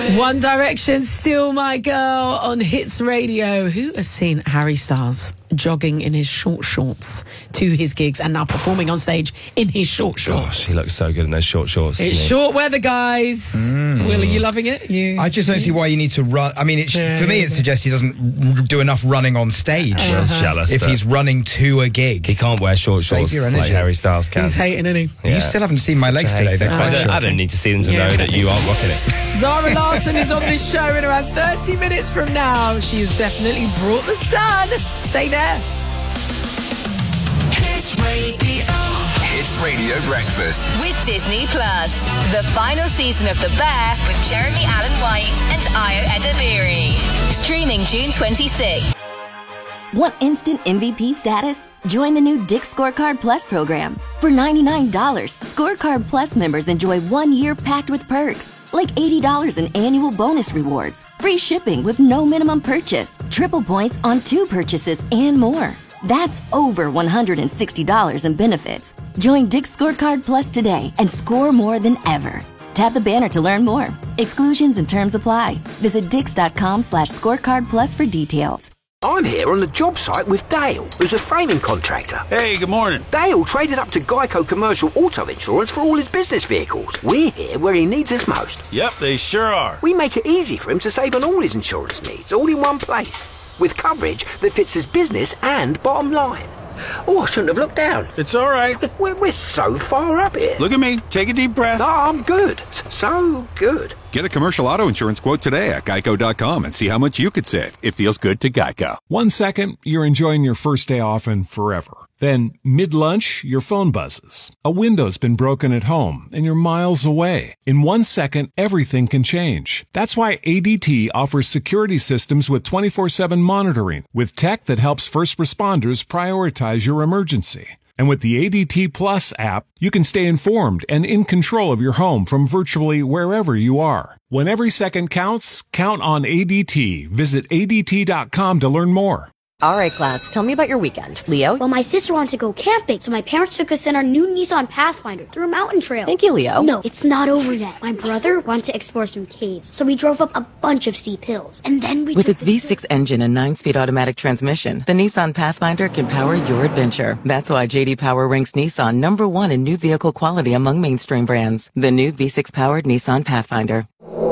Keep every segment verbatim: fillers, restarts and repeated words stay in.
One Direction, Still My Girl on Hits Radio. Who has seen Harry Styles jogging in his short shorts to his gigs and now performing on stage in his short shorts? Gosh, he looks so good in those short shorts. It's short weather, guys. Mm. Will, are you loving it? You? I just don't see why you need to run. I mean, it, Yeah. for me, it suggests he doesn't do enough running on stage. Uh-huh. Will's jealous. If that he's running to a gig. He can't wear short Save shorts your like energy. Harry Styles can. He's hating, isn't he? Yeah. You still haven't seen my legs today. They're I quite don't, short. I don't need to see them to Yeah, know we that don't you need aren't rocking it. Zara Larsson is on this show in around thirty minutes from now. She has definitely brought the sun. Stay there. Hits Radio. Hits Radio Breakfast. With Disney Plus. The final season of The Bear with Jeremy Allen White and Ayo Edebiri. Streaming June twenty-sixth. Want instant M V P status? Join the new Dick's Scorecard Plus program. For ninety-nine dollars, Scorecard Plus members enjoy one year packed with perks, like eighty dollars in annual bonus rewards, free shipping with no minimum purchase, triple points on two purchases, and more. That's over one hundred sixty dollars in benefits. Join Dick's Scorecard Plus today and score more than ever. Tap the banner to learn more. Exclusions and terms apply. Visit dix.com slash scorecard plus for details. I'm here on the job site with Dale, who's a framing contractor. Hey, good morning. Dale traded up to Geico Commercial Auto Insurance for all his business vehicles. We're here where he needs us most. Yep, they sure are. We make it easy for him to save on all his insurance needs, all in one place, with coverage that fits his business and bottom line. Oh, I shouldn't have looked down. It's all right. We're, we're so far up here. Look at me. Take a deep breath. No, I'm good. So good. Get a commercial auto insurance quote today at geico dot com and see how much you could save. It feels good to Geico. One second, you're enjoying your first day off and forever. Then, mid-lunch, your phone buzzes. A window's been broken at home, and you're miles away. In one second, everything can change. That's why A D T offers security systems with twenty-four seven monitoring, with tech that helps first responders prioritize your emergency. And with the A D T Plus app, you can stay informed and in control of your home from virtually wherever you are. When every second counts, count on A D T. Visit A D T dot com to learn more. All right, class, tell me about your weekend. Leo? Well, my sister wanted to go camping, so my parents took us in our new Nissan Pathfinder through a mountain trail. Thank you, Leo. No, it's not over yet. My brother wanted to explore some caves, so we drove up a bunch of steep hills. And then we With its V six engine and nine-speed automatic transmission, the Nissan Pathfinder can power your adventure. That's why J D Power ranks Nissan number one in new vehicle quality among mainstream brands. The new V six-powered Nissan Pathfinder.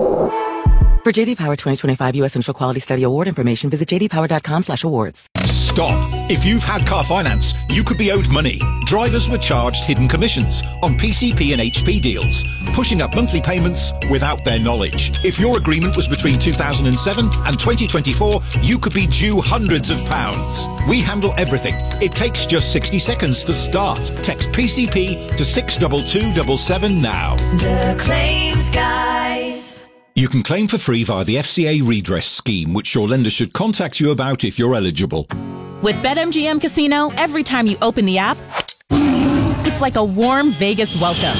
For J D Power twenty twenty-five U S Initial Quality Study Award information, visit j d power dot com slash awards. Stop. If you've had car finance, you could be owed money. Drivers were charged hidden commissions on P C P and H P deals, pushing up monthly payments without their knowledge. If your agreement was between two thousand seven and twenty twenty-four, you could be due hundreds of pounds. We handle everything. It takes just sixty seconds to start. Text P C P to six two two seven seven now. The Claims Guys. You can claim for free via the F C A redress scheme, which your lender should contact you about if you're eligible. With BetMGM Casino, every time you open the app, it's like a warm Vegas welcome.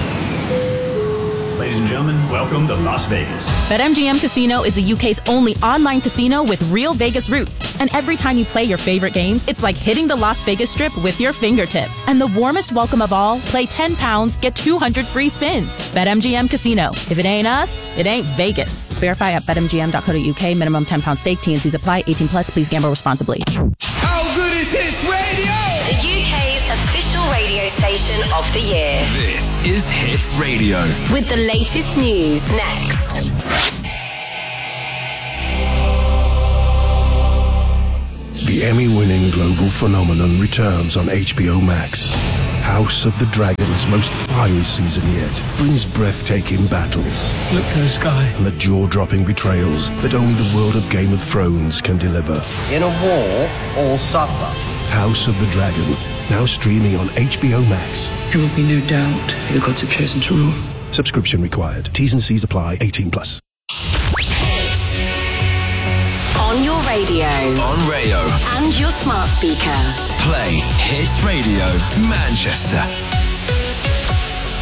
Ladies and gentlemen, welcome to Las Vegas. BetMGM Casino is the U K's only online casino with real Vegas roots. And every time you play your favorite games, it's like hitting the Las Vegas Strip with your fingertip. And the warmest welcome of all, play ten pounds, get two hundred free spins. BetMGM Casino. If it ain't us, it ain't Vegas. Verify at bet m g m dot co dot u k. Minimum ten pound stake. T and C's apply. eighteen plus. Please gamble responsibly. How good is Hits Radio? The U K's official radio station of the year. This is Hits Radio. With the latest news next. The Emmy-winning global phenomenon returns on H B O Max. House of the Dragon's most fiery season yet brings breathtaking battles. Look to the sky. And the jaw-dropping betrayals that only the world of Game of Thrones can deliver. In a war, all suffer. House of the Dragon, now streaming on H B O Max. There will be no doubt the gods have chosen to rule. Subscription required. T's and C's apply. eighteen plus. On your radio. On Rayo. And your smart speaker. Play Hits Radio Manchester.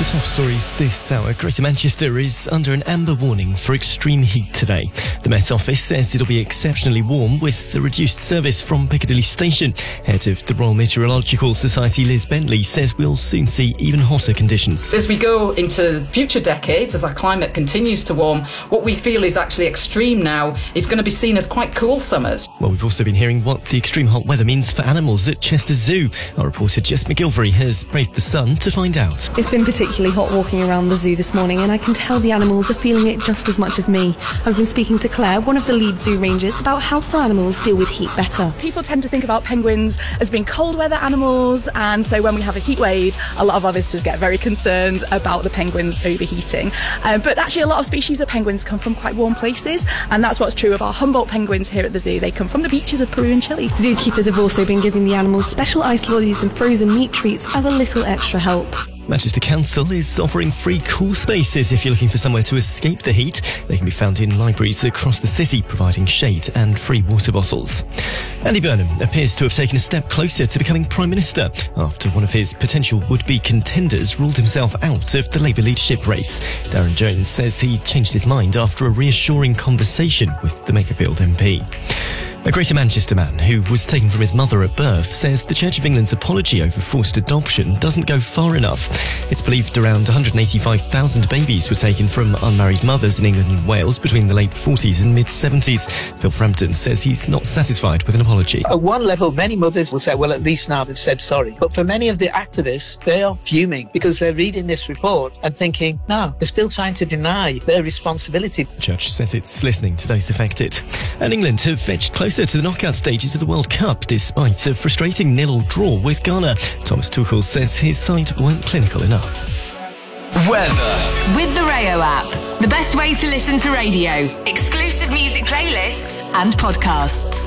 The top stories this hour. Greater Manchester is under an amber warning for extreme heat today. The Met Office says it'll be exceptionally warm with a reduced service from Piccadilly Station. Head of the Royal Meteorological Society, Liz Bentley, says we'll soon see even hotter conditions. As we go into future decades, as our climate continues to warm, what we feel is actually extreme now is going to be seen as quite cool summers. Well, we've also been hearing what the extreme hot weather means for animals at Chester Zoo. Our reporter Jess McGilvery has braved the sun to find out. It's been particularly hot walking around the zoo this morning, and I can tell the animals are feeling it just as much as me. I've been speaking to Claire, one of the lead zoo rangers, about how some animals deal with heat better. People tend to think about penguins as being cold weather animals, and so when we have a heat wave, a lot of our visitors get very concerned about the penguins overheating. Um, but actually a lot of species of penguins come from quite warm places, and that's what's true of our Humboldt penguins here at the zoo. They come from the beaches of Peru and Chile. Zookeepers have also been giving the animals special ice lollies and frozen meat treats as a little extra help. Manchester Council is offering free cool spaces if you're looking for somewhere to escape the heat. They can be found in libraries across the city, providing shade and free water bottles. Andy Burnham appears to have taken a step closer to becoming Prime Minister after one of his potential would-be contenders ruled himself out of the Labour leadership race. Darren Jones says he changed his mind after a reassuring conversation with the Makerfield M P. A Greater Manchester man who was taken from his mother at birth says the Church of England's apology over forced adoption doesn't go far enough. It's believed around one hundred eighty-five thousand babies were taken from unmarried mothers in England and Wales between the late forties and mid-seventies. Phil Frampton says he's not satisfied with an apology. At one level, many mothers will say, well, at least now they've said sorry. But for many of the activists, they are fuming because they're reading this report and thinking, no, they're still trying to deny their responsibility. The Church says it's listening to those affected. And England have edged closer to the knockout stages of the World Cup despite a frustrating nil-all draw with Ghana. Thomas Tuchel says his side weren't clinical enough. Weather. With the Rayo app, the best way to listen to radio, exclusive music playlists and podcasts.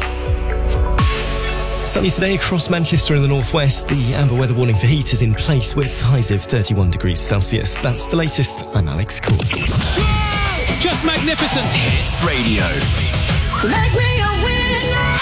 Sunny today across Manchester and the northwest. The amber weather warning for heat is in place with highs of thirty-one degrees Celsius. That's the latest. I'm Alex Cool. Just magnificent. Hits Radio. Make me a winner.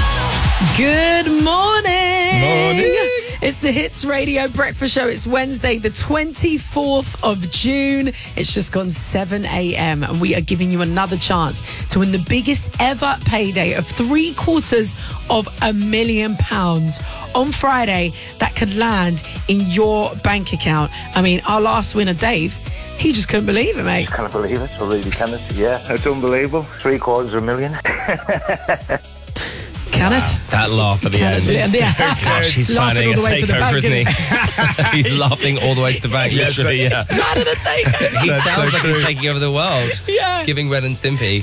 Good morning. Morning. It's the Hits Radio Breakfast Show. It's Wednesday, the twenty-fourth of June. It's just gone seven a.m. and we are giving you another chance to win the biggest ever payday of three quarters of a million pounds on Friday that could land in your bank account. I mean, our last winner, Dave, he just couldn't believe it, mate. I can't believe it. I really can't. Yeah, it's unbelievable. Three quarters of a million. Can it? That laugh at the Can end. it? Yeah. Gosh, he's Laughing planning all a the way to the takeover, bank, isn't he? isn't He's laughing all the way to the bank, Yes, literally, yeah. It's planning a takeover. He That's sounds so like he's true. taking over the world. Yeah. He's giving Red and Stimpy.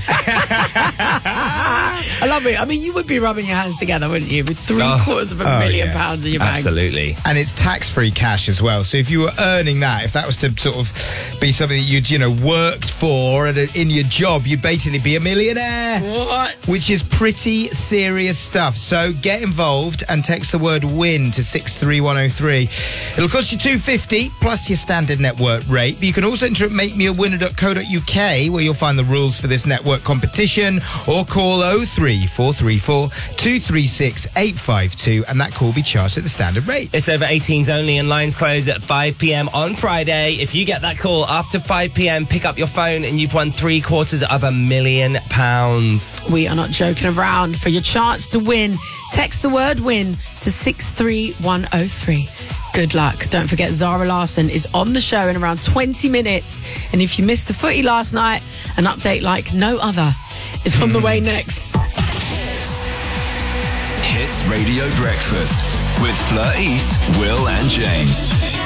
I love it. I mean, you would be rubbing your hands together, wouldn't you? With three Oh. quarters of a Oh, million yeah. pounds in your bank. Absolutely. And it's tax-free cash as well. So if you were earning that, if that was to sort of be something that you'd, you know, worked for and in your job, you'd basically be a millionaire. What? Which is pretty serious stuff. So get involved and text the word WIN to six three one oh three. It'll cost you two pounds fifty plus your standard network rate. But you can also enter at make me a winner dot co dot uk where you'll find the rules for this network competition, or call oh three four three four two three six eight five two and that call will be charged at the standard rate. It's over eighteens only and lines close at five p.m. on Friday. If you get that call after five p.m, pick up your phone and you've won three quarters of a million pounds. We are not joking around. For your chance to win, text the word WIN to six three one oh three. Good luck. Don't forget, Zara Larsson is on the show in around twenty minutes. And if you missed the footy last night, an update like no other is on the way next. Hits Radio Breakfast with Fleur East, Will and James.